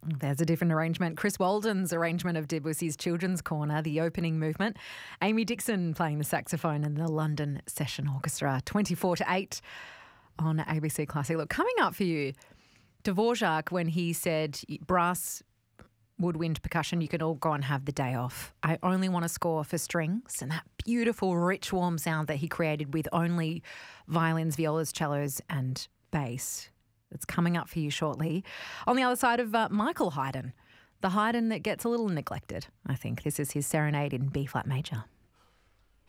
There's a different arrangement. Chris Walden's arrangement of Debussy's Children's Corner, the opening movement. Amy Dixon playing the saxophone in the London Session Orchestra. 24-8 on ABC Classic. Look, coming up for you, Dvorak, when he said brass, woodwind, percussion, you can all go and have the day off. I only want to score for strings, and that beautiful, rich, warm sound that he created with only violins, violas, cellos and bass. It's coming up for you shortly. On the other side of Michael Haydn, the Haydn that gets a little neglected, I think. This is his Serenade in B-flat major.